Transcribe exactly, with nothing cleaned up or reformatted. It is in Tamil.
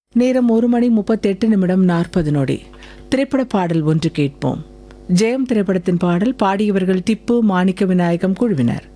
நேரம் ஒரு மணி முப்பத்தெட்டு நிமிடம் நாற்பது நொடி. திரைப்பட பாடல் ஒன்று கேட்போம். ஜெயம் திரைப்படத்தின் பாடல். பாடியவர்கள் திப்பு, மாணிக்க விநாயகம் குழுவினர்.